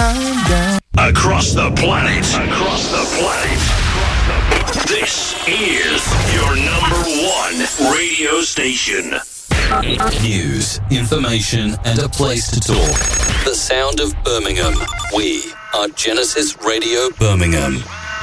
I'm down. Across the planet. This is your number one radio station. News, information, and a place to talk. The sound of Birmingham. We are Genesis Radio Birmingham.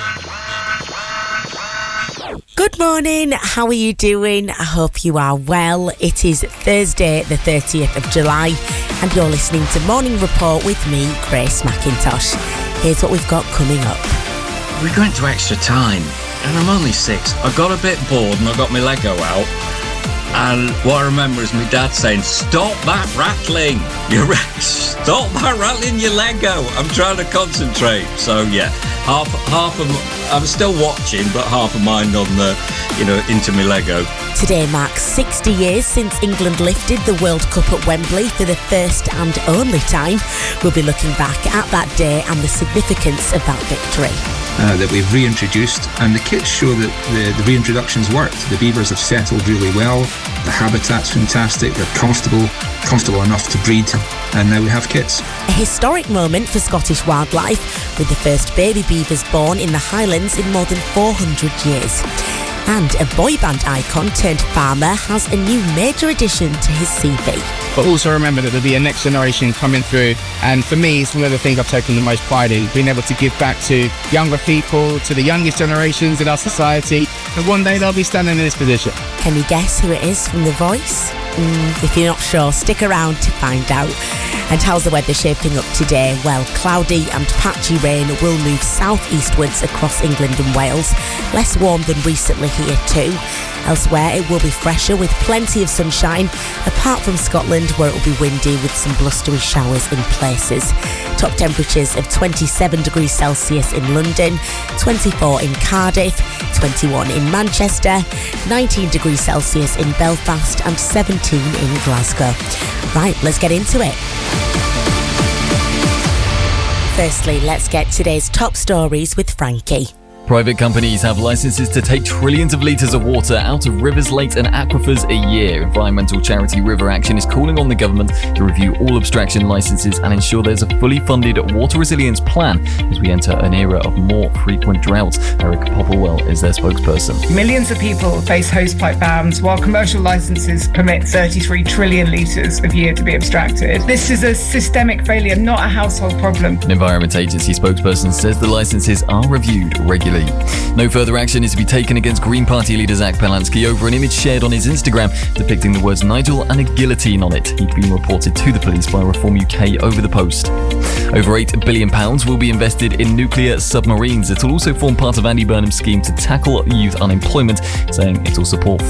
Good morning, how are you doing? I hope you are well. It is Thursday the 30th of July and you're listening to Morning Report with me, Grace McIntosh. Here's what we've got coming up. We went to extra time and I'm only 6. I got a bit bored and I got my Lego out. And what I remember is my dad saying, stop that rattling! Stop that rattling your Lego! I'm trying to concentrate. So yeah, half of I'm still watching, but half of mine on the, into my Lego. Today marks 60 years since England lifted the World Cup at Wembley for the first and only time. We'll be looking back at that day and the significance of that victory. That we've reintroduced, and the kits show that the reintroductions worked. The beavers have settled really well, the habitat's fantastic, they're comfortable enough to breed, and now we have kits. A historic moment for Scottish wildlife, with the first baby beavers born in the Highlands in more than 400 years. And a boy band icon turned farmer has a new major addition to his CV. But also remember that there'll be a next generation coming through, and for me it's one of the things I've taken the most pride in, being able to give back to younger people, to the youngest generations in our society, and one day they'll be standing in this position. Can you guess who it is from the voice? If you're not sure, stick around to find out. And how's the weather shaping up today? Well, cloudy and patchy rain will move southeastwards across England and Wales. Less warm than recently here too. Elsewhere, it will be fresher with plenty of sunshine, apart from Scotland, where it will be windy with some blustery showers in places. Top temperatures of 27 degrees Celsius in London, 24 in Cardiff, 21 in Manchester, 19 degrees Celsius in Belfast, and 17 in Glasgow. Right, let's get into it. Firstly, let's get today's top stories with Frankie. Private companies have licenses to take trillions of litres of water out of rivers, lakes and aquifers a year. Environmental charity River Action is calling on the government to review all abstraction licenses and ensure there's a fully funded water resilience plan as we enter an era of more frequent droughts. Eric Popplewell is their spokesperson. Millions of people face hosepipe bans while commercial licenses permit 33 trillion litres of year to be abstracted. This is a systemic failure, not a household problem. An Environment Agency spokesperson says the licenses are reviewed regularly. No further action is to be taken against Green Party leader Zach Pelansky over an image shared on his Instagram depicting the words Nigel and a guillotine on it. He'd been reported to the police by Reform UK over the post. Over £8 billion will be invested in nuclear submarines. It will also form part of Andy Burnham's scheme to tackle youth unemployment, saying it will support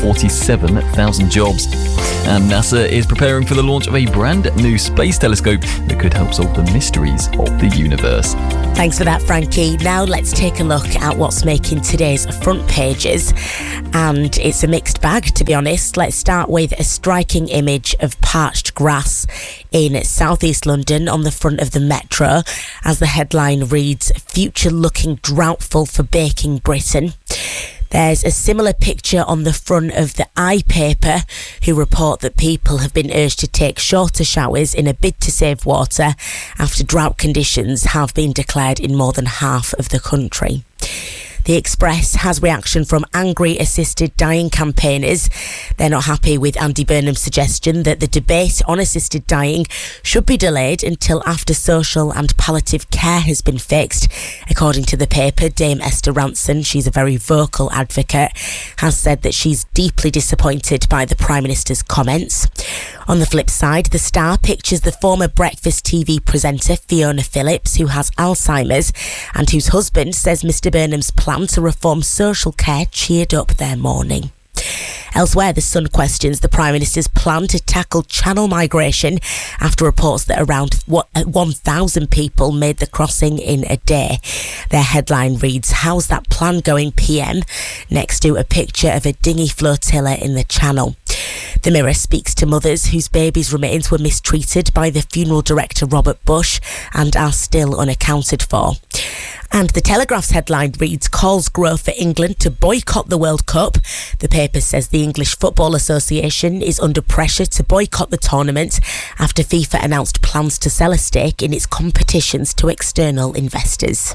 47,000 jobs. And NASA is preparing for the launch of a brand new space telescope that could help solve the mysteries of the universe. Thanks for that, Frankie. Now let's take a look at what's making today's front pages. And it's a mixed bag, to be honest. Let's start with a striking image of parched grass in southeast London on the front of the Metro, as the headline reads, "Future looking droughtful for baking Britain." There's a similar picture on the front of the I paper, who report that people have been urged to take shorter showers in a bid to save water after drought conditions have been declared in more than half of the country. The Express has reaction from angry assisted dying campaigners. They're not happy with Andy Burnham's suggestion that the debate on assisted dying should be delayed until after social and palliative care has been fixed. According to the paper, Dame Esther Ranson, she's a very vocal advocate, has said that she's deeply disappointed by the Prime Minister's comments. On the flip side, The Star pictures the former Breakfast TV presenter Fiona Phillips, who has Alzheimer's and whose husband says Mr Burnham's plan to reform social care cheered up their mourning. Elsewhere, The Sun questions the Prime Minister's plan to tackle channel migration after reports that around 1,000 people made the crossing in a day. Their headline reads, "How's that plan going, PM?" next to a picture of a dinghy flotilla in the Channel. The Mirror speaks to mothers whose babies' remains were mistreated by the funeral director Robert Bush and are still unaccounted for. And the Telegraph's headline reads, calls grow for England to boycott the World Cup. The paper says the English Football Association is under pressure to boycott the tournament after FIFA announced plans to sell a stake in its competitions to external investors.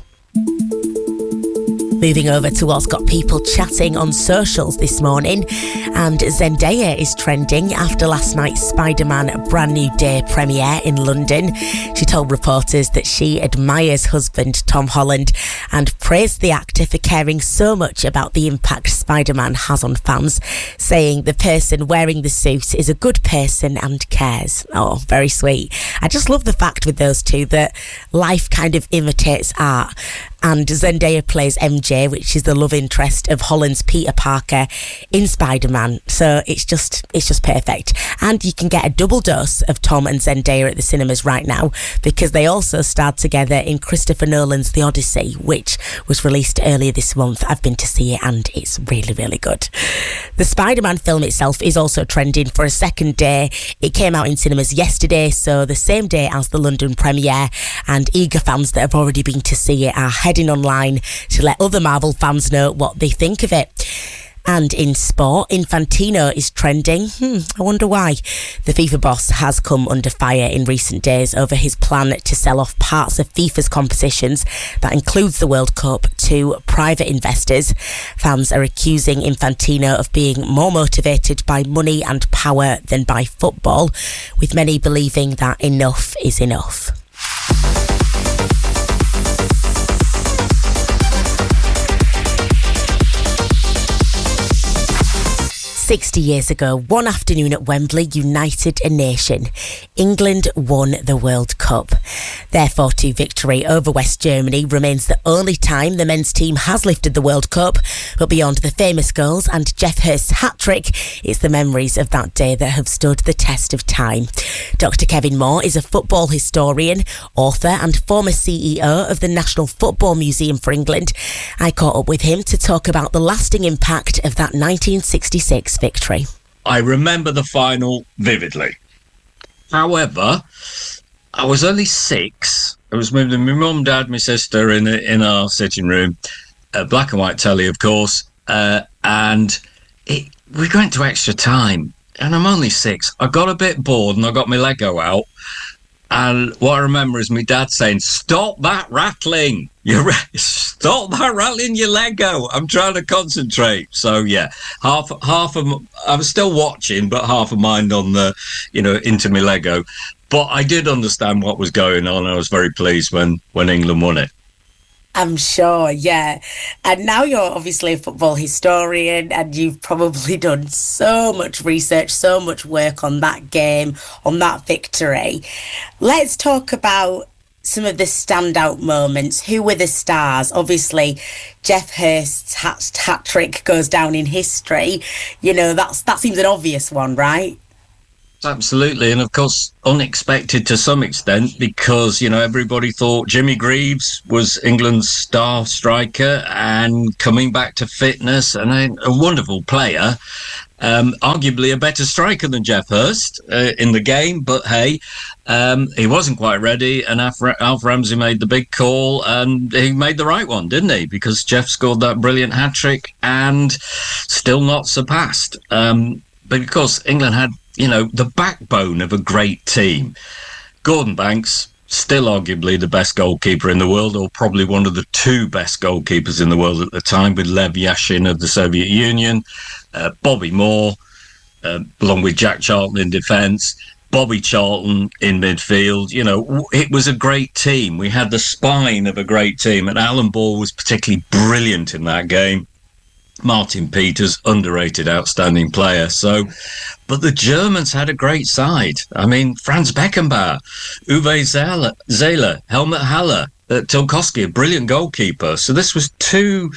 Moving over to what's got people chatting on socials this morning, and Zendaya is trending after last night's Spider-Man Brand New Day premiere in London. She told reporters that she admires husband Tom Holland and praised the actor for caring so much about the impact Spider-Man has on fans, saying the person wearing the suit is a good person and cares. Oh, very sweet. I just love the fact with those two that life kind of imitates art. And Zendaya plays MJ, which is the love interest of Holland's Peter Parker in Spider-Man. So it's just perfect. And you can get a double dose of Tom and Zendaya at the cinemas right now, because they also starred together in Christopher Nolan's The Odyssey, which was released earlier this month. I've been to see it and it's really, really good. The Spider-Man film itself is also trending for a second day. It came out in cinemas yesterday, so the same day as the London premiere, and eager fans that have already been to see it are heading online to let other Marvel fans know what they think of it. And in sport, Infantino is trending. I wonder why. The FIFA boss has come under fire in recent days over his plan to sell off parts of FIFA's competitions, that includes the World Cup, to private investors. Fans are accusing Infantino of being more motivated by money and power than by football, with many believing that enough is enough. 60 years ago, one afternoon at Wembley united a nation. England won the World Cup. Their 4-2 victory over West Germany remains the only time the men's team has lifted the World Cup. But beyond the famous goals and Geoff Hurst's hat-trick, it's the memories of that day that have stood the test of time. Dr. Kevin Moore is a football historian, author and former CEO of the National Football Museum for England. I caught up with him to talk about the lasting impact of that 1966 victory. I remember the final vividly. However, I was only 6. I was with my mum, dad, my sister in our sitting room, black and white telly, of course, and we went to extra time. And I'm only 6. I got a bit bored and I got my Lego out. And what I remember is my dad saying, "Stop that rattling! Stop that rattling your Lego! I'm trying to concentrate." So yeah, half of I was still watching, but half a mind on the, into my Lego. But I did understand what was going on. I was very pleased when England won it. I'm sure, yeah. And now you're obviously a football historian and you've probably done so much research, so much work on that game, on that victory. Let's talk about some of the standout moments. Who were the stars? Obviously, Geoff Hurst's hat-trick goes down in history. That seems an obvious one, right? Absolutely, and of course unexpected to some extent, because everybody thought Jimmy Greaves was England's star striker and coming back to fitness, and a wonderful player, arguably a better striker than Geoff Hurst in the game, but hey, he wasn't quite ready, and Alf Ramsey made the big call, and he made the right one, didn't he? Because Geoff scored that brilliant hat-trick and still not surpassed. But of course England had the backbone of a great team. Gordon Banks, still arguably the best goalkeeper in the world, or probably one of the 2 best goalkeepers in the world at the time, with Lev Yashin of the Soviet Union, Bobby Moore, along with Jack Charlton in defence, Bobby Charlton in midfield. It was a great team. We had the spine of a great team, and Alan Ball was particularly brilliant in that game. Martin Peters, underrated, outstanding player. But the Germans had a great side. I mean, Franz Beckenbauer, Uwe Seeler, Helmut Haller, Tilkowski, a brilliant goalkeeper. So this was two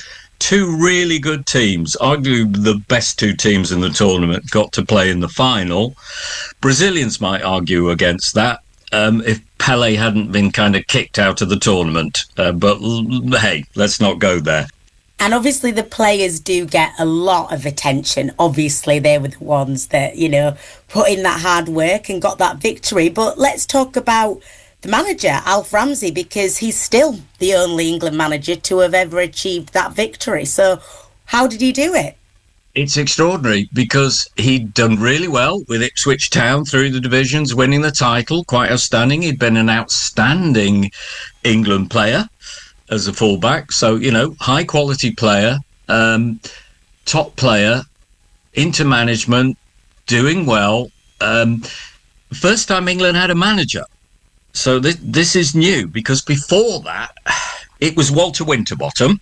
really good teams. Arguably the best 2 teams in the tournament got to play in the final. Brazilians might argue against that if Pelé hadn't been kind of kicked out of the tournament. But hey, let's not go there. And obviously the players do get a lot of attention. Obviously they were the ones that, put in that hard work and got that victory. But let's talk about the manager, Alf Ramsey, because he's still the only England manager to have ever achieved that victory. So how did he do it? It's extraordinary because he'd done really well with Ipswich Town through the divisions, winning the title, quite outstanding. He'd been an outstanding England player as a fullback. So, you know, high quality player, top player, into management, doing well. First time England had a manager. So this is new because before that, it was Walter Winterbottom,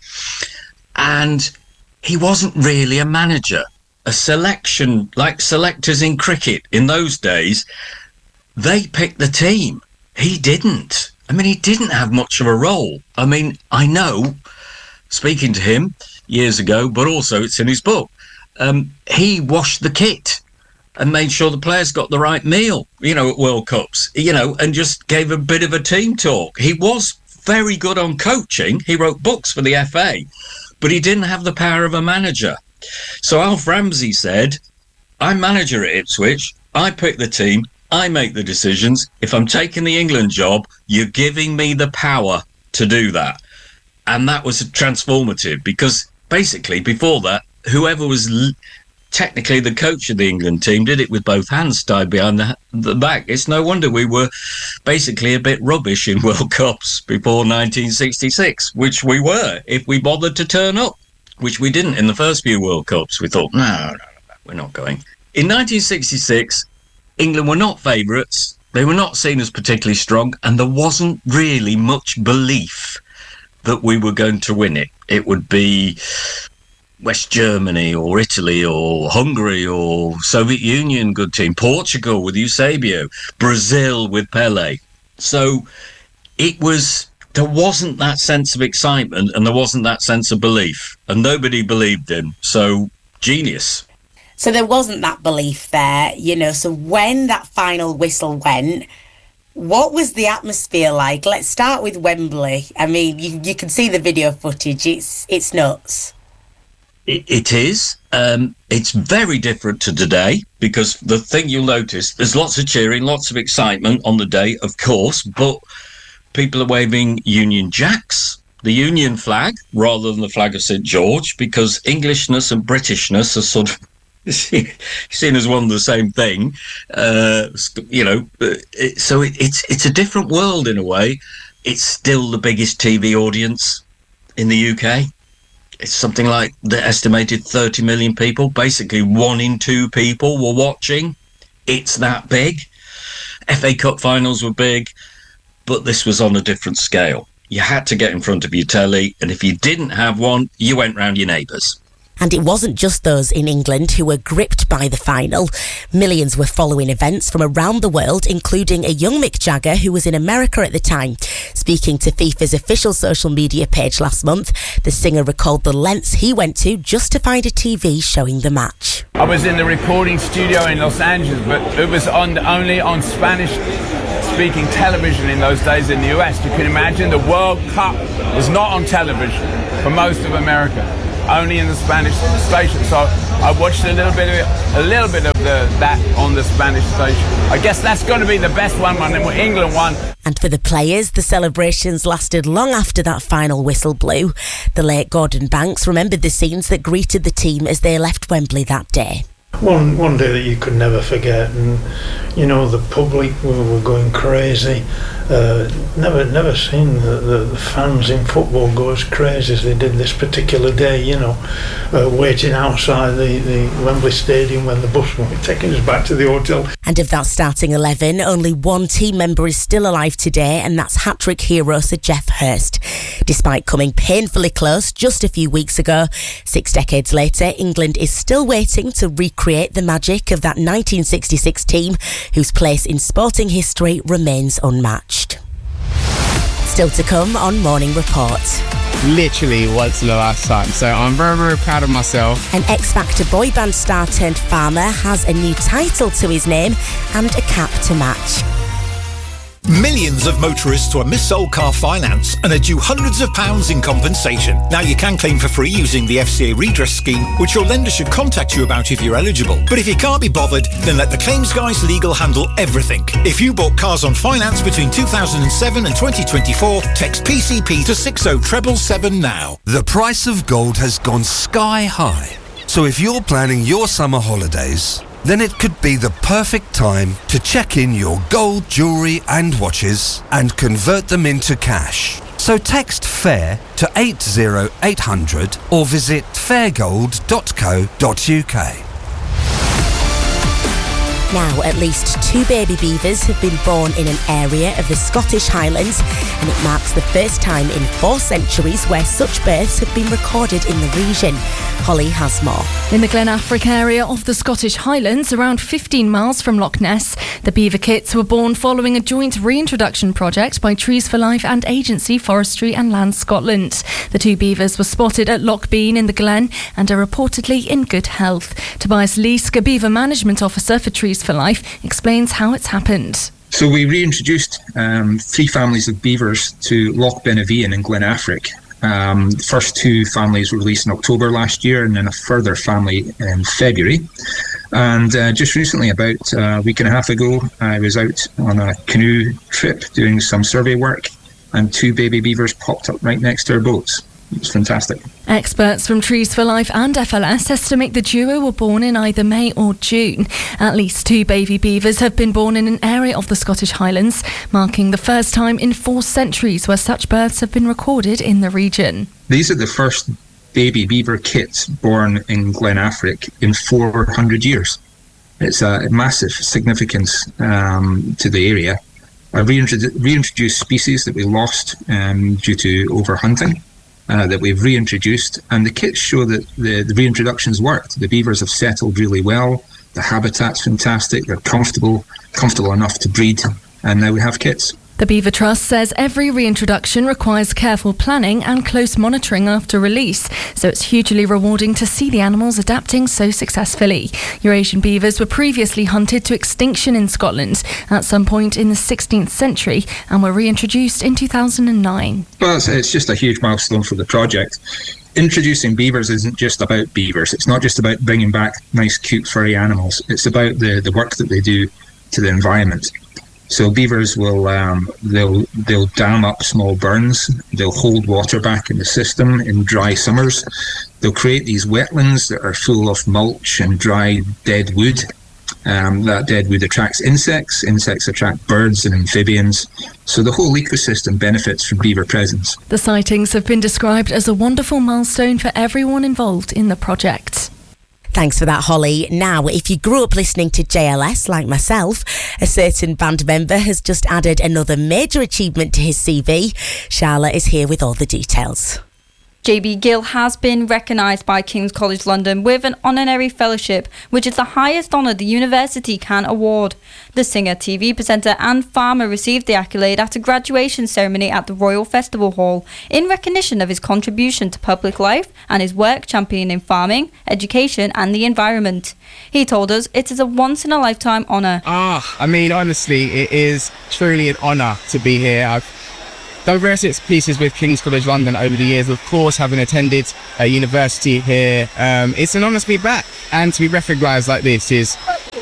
and he wasn't really a manager. A selection, like selectors in cricket in those days, they picked the team. He didn't. I mean, he didn't have much of a role. I mean, I know, speaking to him years ago, but also it's in his book, he washed the kit and made sure the players got the right meal, you know, at World Cups, you know, and just gave a bit of a team talk. He was very good on coaching. He wrote books for the FA, but he didn't have the power of a manager. So Alf Ramsey said, I'm manager at Ipswich, I pick the team, I make the decisions. If I'm taking the England job, you're giving me the power to do that. And that was transformative because basically before that, whoever was technically the coach of the England team did it with both hands tied behind the back. It's no wonder we were basically a bit rubbish in World Cups before 1966, which we were if we bothered to turn up, which we didn't in the first few World Cups. We thought, no, we're not going. In 1966, England were not favourites. They were not seen as particularly strong, and there wasn't really much belief that we were going to win it. It would be West Germany or Italy or Hungary or Soviet Union, good team, Portugal with Eusebio, Brazil with Pele. So there wasn't that sense of excitement and there wasn't that sense of belief, and nobody believed him. So genius. So there wasn't that belief there, you know. So when that final whistle went, what was the atmosphere like? Let's start with Wembley. I mean, you can see the video footage. It's nuts. It is. It's very different to today because the thing you'll notice, there's lots of cheering, lots of excitement on the day, of course, but people are waving Union Jacks, the Union flag, rather than the flag of St. George, because Englishness and Britishness are sort of seen as one and the same thing, you know. So it's a different world in a way. It's still the biggest TV audience in the UK. It's something like the estimated 30 million people. Basically, 1 in 2 people were watching. It's that big. FA Cup finals were big, but this was on a different scale. You had to get in front of your telly, and if you didn't have one, you went round your neighbours. And it wasn't just those in England who were gripped by the final. Millions were following events from around the world, including a young Mick Jagger who was in America at the time. Speaking to FIFA's official social media page last month, the singer recalled the lengths he went to just to find a TV showing the match. I was in the recording studio in Los Angeles, but it was only on Spanish-speaking television in those days in the US. You can imagine the World Cup was not on television for most of America, only in the Spanish station. So I watched a little bit of that on the Spanish station. I guess that's going to be the best one when England won. And for the players, the celebrations lasted long after that final whistle blew. The late Gordon Banks remembered the scenes that greeted the team as they left Wembley that day. One day that you could never forget, and you know, the public were going crazy. Never seen the fans in football go as crazy as they did this particular day, you know, waiting outside the Wembley Stadium when the bus was taking us back to the hotel. And of that starting 11, only one team member is still alive today, and that's hat-trick hero Sir Geoff Hurst. Despite coming painfully close just a few weeks ago, 6 decades later, England is still waiting to recreate the magic of that 1966 team, whose place in sporting history remains unmatched. Still to come on Morning Report. Literally once in the last time, so I'm very, very proud of myself. An X Factor boy band star turned farmer has a new title to his name and a cap to match. Millions of motorists were mis-sold car finance and are due hundreds of pounds in compensation. Now you can claim for free using the FCA redress scheme, which your lender should contact you about if you're eligible. But if you can't be bothered, then let the Claims Guys Legal handle everything. If you bought cars on finance between 2007 and 2024, text PCP to 60777 now. The price of gold has gone sky high. So if you're planning your summer holidays, then it could be the perfect time to check in your gold jewellery and watches and convert them into cash. So text FAIR to 80800 or visit fairgold.co.uk. Now, at least 2 baby beavers have been born in an area of the Scottish Highlands, and it marks the first time in 4 centuries where such births have been recorded in the region. Holly has more. In the Glen Affric area of the Scottish Highlands, around 15 miles from Loch Ness, the beaver kits were born following a joint reintroduction project by Trees for Life and Agency Forestry and Land Scotland. The 2 beavers were spotted at Loch Bean in the Glen and are reportedly in good health. Tobias Leask, a beaver management officer for Trees for Life, explains how it's happened. So we reintroduced 3 families of beavers to Loch Benevian in Glen Affric. The first 2 families were released in October last year, and then a further family in February. And just recently, about a week and a half ago, I was out on a canoe trip doing some survey work, and 2 baby beavers popped up right next to our boats. It was fantastic. Experts from Trees for Life and FLS estimate the duo were born in either May or June. At least 2 baby beavers have been born in an area of the Scottish Highlands, marking the first time in 4 centuries where such births have been recorded in the region. These are the first baby beaver kits born in Glen Affric in 400 years. It's a massive significance to the area. A reintroduced species that we lost due to overhunting. That we've reintroduced, and the kits show that the reintroductions worked. The beavers have settled really well, the habitat's fantastic, they're comfortable enough to breed, and now we have kits. The Beaver Trust says every reintroduction requires careful planning and close monitoring after release, so it's hugely rewarding to see the animals adapting so successfully. Eurasian beavers were previously hunted to extinction in Scotland at some point in the 16th century and were reintroduced in 2009. Well, it's just a huge milestone for the project. Introducing beavers isn't just about beavers. It's not just about bringing back nice, cute, furry animals. It's about the work that they do to the environment. So beavers will they'll dam up small burns. They'll hold water back in the system in dry summers. They'll create these wetlands that are full of mulch and dry dead wood. That dead wood attracts insects. Insects attract birds and amphibians. So the whole ecosystem benefits from beaver presence. The sightings have been described as a wonderful milestone for everyone involved in the project. Thanks for that, Holly. Now, if you grew up listening to JLS like myself, a certain band member has just added another major achievement to his CV. Charlotte is here with all the details. JB Gill has been recognised by King's College London with an honorary fellowship, which is the highest honour the university can award. The singer, TV presenter and farmer received the accolade at a graduation ceremony at the Royal Festival Hall in recognition of his contribution to public life and his work championing farming, education and the environment. He told us it is a once-in-a-lifetime honour. Honestly, it is truly an honour to be here. I've done various pieces with King's College London over the years, of course, having attended a university here. It's an honour to be back, and to be recognised like this is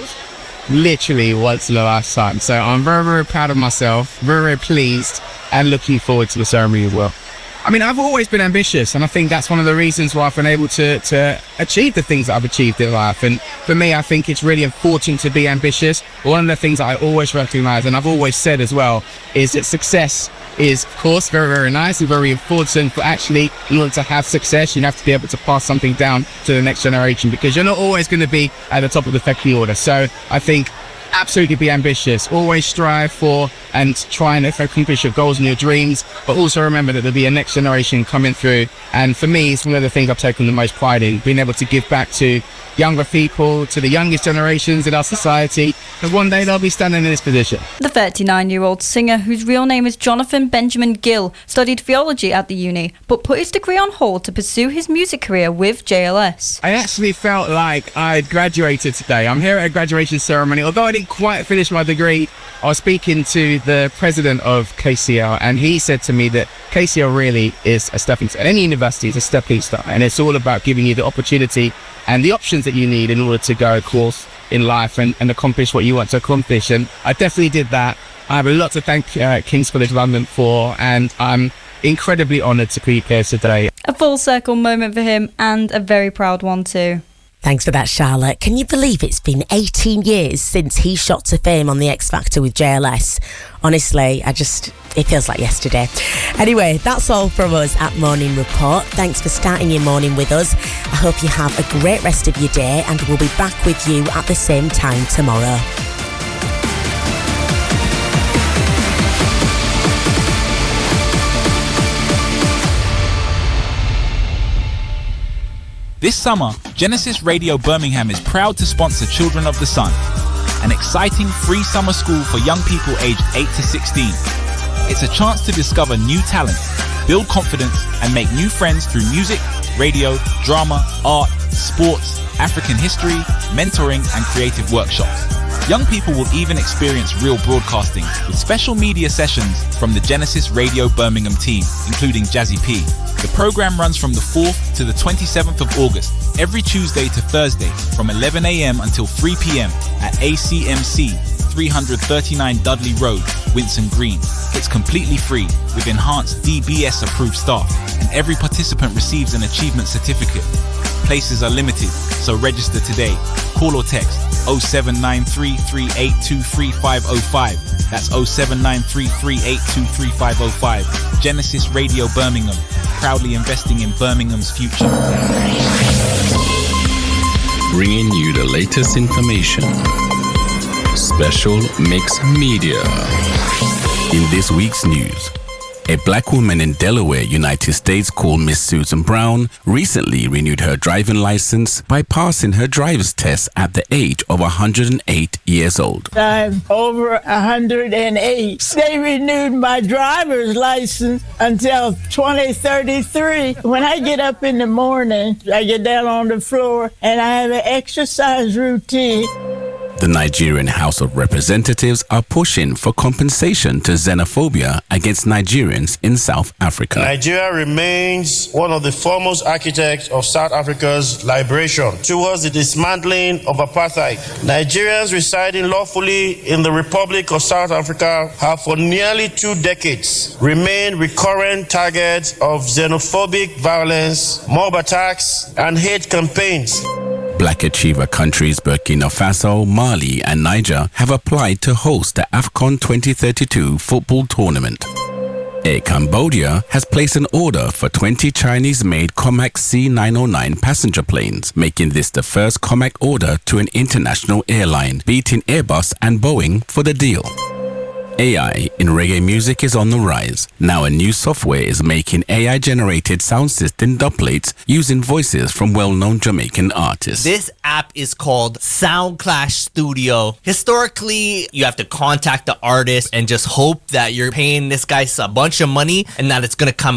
literally once in a lifetime. So I'm very, very proud of myself, very, very pleased, and looking forward to the ceremony as well. I've always been ambitious, and I think that's one of the reasons why I've been able to achieve the things that I've achieved in life. And for me, I think it's really important to be ambitious. One of the things that I always recognise, and I've always said as well, is that success is, of course, very, very nice and very important, but actually, in order to have success, you have to be able to pass something down to the next generation, because you're not always going to be at the top of the pecking order. So I think absolutely be ambitious, always strive for and try and accomplish your goals and your dreams, but also remember that there'll be a next generation coming through. And for me, it's one of the things I've taken the most pride in, being able to give back to younger people, to the youngest generations in our society, and one day they'll be standing in this position. The 39-year-old singer, whose real name is Jonathan Benjamin Gill, studied theology at the uni, but put his degree on hold to pursue his music career with JLS. I actually felt like I'd graduated today. I'm here at a graduation ceremony. Although I didn't didn't quite finish my degree, I was speaking to the president of KCL, and he said to me that KCL really is a stepping stone. Any university is a stepping stone, and it's all about giving you the opportunity and the options that you need in order to go, of course, in life and accomplish what you want to accomplish. And I definitely did that. I have a lot to thank King's College London for, and I'm incredibly honoured to be here today. A full circle moment for him, and a very proud one too. Thanks for that, Charlotte. Can you believe it's been 18 years since he shot to fame on The X Factor with JLS? Honestly, it feels like yesterday. Anyway, that's all from us at Morning Report. Thanks for starting your morning with us. I hope you have a great rest of your day, and we'll be back with you at the same time tomorrow. This summer, Genesis Radio Birmingham is proud to sponsor Children of the Sun, an exciting free summer school for young people aged 8 to 16. It's a chance to discover new talent, build confidence, and make new friends through music, radio, drama, art, sports, African history, mentoring, and creative workshops. Young people will even experience real broadcasting with special media sessions from the Genesis Radio Birmingham team, including Jazzy P. The program runs from the 4th to the 27th of August, every Tuesday to Thursday from 11 a.m. until 3 p.m. at ACMC 339 Dudley Road, Winson Green. It's completely free with enhanced DBS approved staff, and every participant receives an achievement certificate. Places are limited, so register today. Call or text 0793 382 3505. That's 0793 382 3505. Genesis Radio Birmingham, proudly investing in Birmingham's future. Bringing you the latest information. Special Mix Media. In this week's news, a black woman in Delaware, United States called Miss Susan Brown recently renewed her driving license by passing her driver's test at the age of 108 years old. I'm over 108. They renewed my driver's license until 2033. When I get up in the morning, I get down on the floor and I have an exercise routine. The Nigerian House of Representatives are pushing for compensation to xenophobia against Nigerians in South Africa. Nigeria remains one of the foremost architects of South Africa's liberation towards the dismantling of apartheid. Nigerians residing lawfully in the Republic of South Africa have for nearly 2 decades remained recurrent targets of xenophobic violence, mob attacks, and hate campaigns. Black Achiever countries Burkina Faso, Mali, and Niger have applied to host the AFCON 2032 football tournament. Air Cambodia has placed an order for 20 Chinese-made Comac C909 passenger planes, making this the first Comac order to an international airline, beating Airbus and Boeing for the deal. AI in reggae music is on the rise. Now a new software is making AI-generated sound system dubplates using voices from well-known Jamaican artists. This app is called SoundClash Studio. Historically, you have to contact the artist and just hope that you're paying this guy a bunch of money and that it's going to come